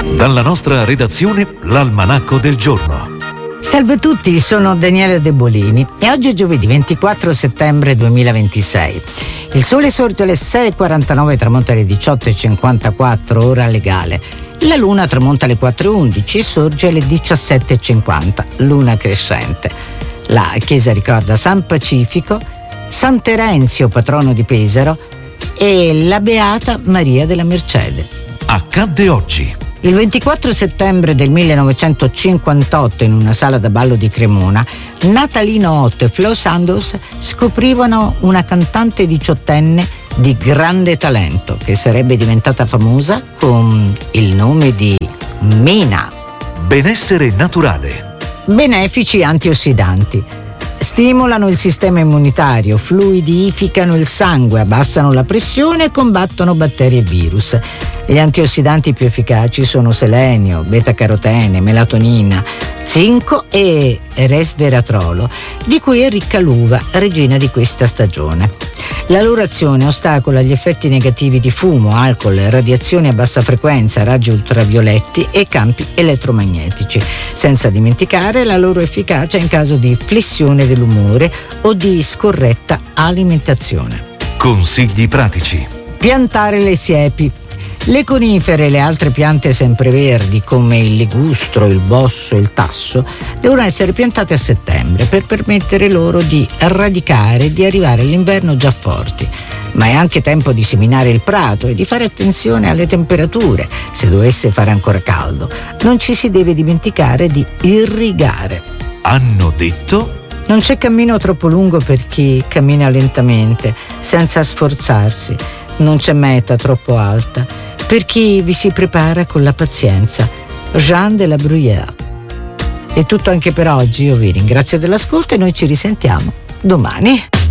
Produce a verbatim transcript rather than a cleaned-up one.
Dalla nostra redazione, l'Almanacco del giorno. Salve a tutti, sono Daniele De Bolini e oggi è giovedì ventiquattro settembre duemilaventisei. Il sole sorge alle sei e quarantanove, tramonta alle diciotto e cinquantaquattro, ora legale. La luna tramonta alle quattro e undici e sorge alle diciassette e cinquanta, luna crescente. La chiesa ricorda San Pacifico, San Terenzio, patrono di Pesaro, e la Beata Maria della Mercede. Accadde oggi. Il ventiquattro settembre del millenovecentocinquantotto, in una sala da ballo di Cremona, Natalino Otto e Flo Sandoz scoprivano una cantante diciottenne di grande talento che sarebbe diventata famosa con il nome di Mina. Benessere naturale. Benefici antiossidanti. Stimolano il sistema immunitario, fluidificano il sangue, abbassano la pressione e combattono batteri e virus. Gli antiossidanti più efficaci sono selenio, beta-carotene, melatonina, zinco e resveratrolo, di cui è ricca l'uva, regina di questa stagione. La loro azione ostacola gli effetti negativi di fumo, alcol, radiazioni a bassa frequenza, raggi ultravioletti e campi elettromagnetici, senza dimenticare la loro efficacia in caso di flessione dell'umore o di scorretta alimentazione. Consigli pratici. Piantare le siepi. Le conifere e le altre piante sempreverdi come il ligustro, il bosso e il tasso devono essere piantate a settembre per permettere loro di radicare e di arrivare all'inverno già forti. Ma è anche tempo di seminare il prato e di fare attenzione alle temperature se dovesse fare ancora caldo. Non ci si deve dimenticare di irrigare. Hanno detto? Non c'è cammino troppo lungo per chi cammina lentamente, senza sforzarsi. Non c'è meta troppo alta per chi vi si prepara con la pazienza. Jean de la Bruyère. È tutto anche per oggi, io vi ringrazio dell'ascolto e noi ci risentiamo domani.